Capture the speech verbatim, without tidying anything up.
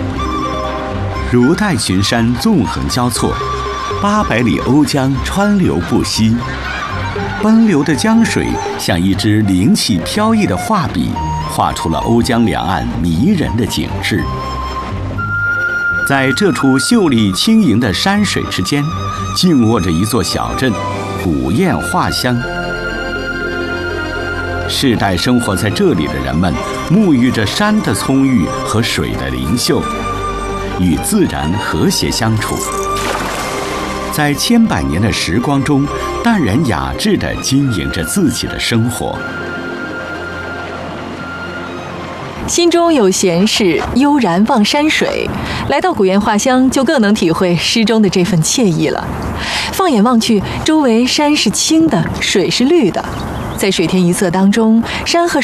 如带群山纵横交错，八百里瓯江川流不息。奔流的江水像一支灵气飘逸的画笔，画出了瓯江两岸迷人的景致。在这处秀丽轻盈的山水之间，静卧着一座小镇——古堰画乡。世代生活在这里的人们，沐浴着山的葱郁和水的灵秀，与自然和谐相处，在千百年的时光中，淡然雅致地经营着自己的生活。 心中有闲事，悠然望山水。来到古堰画乡，就更能体会诗中的这份惬意了。放眼望去，周围山是青的，水是绿的，在水天一色当中，山和